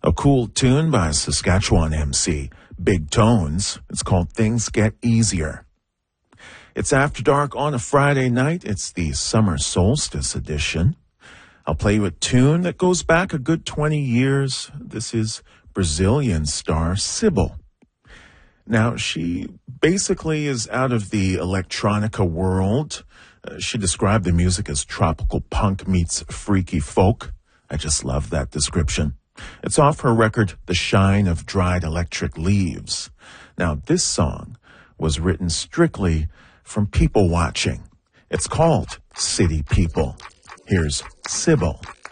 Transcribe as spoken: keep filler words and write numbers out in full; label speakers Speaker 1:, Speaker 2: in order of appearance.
Speaker 1: A cool tune by Saskatchewan M C Big Tones. It's called Things Get Easier. It's After Dark on a Friday night. It's the summer solstice edition. I'll play you a tune that goes back a good twenty years. This is Brazilian star Sybil. Now, she basically is out of the electronica world. Uh, she described the music as tropical punk meets freaky folk. I just love that description. It's off her record, The Shine of Dried Electric Leaves. Now, this song was written strictly from people watching. It's called City People. Here's Sybil.